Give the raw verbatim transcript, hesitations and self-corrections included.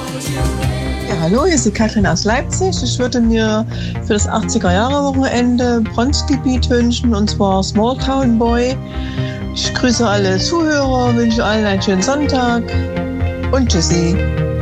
Ja, hallo, hier ist die Katrin aus Leipzig. Ich würde mir für das achtziger-Jahre-Wochenende Bronzegebiet wünschen, und zwar Small Town Boy. Ich grüße alle Zuhörer, wünsche allen einen schönen Sonntag und tschüssi.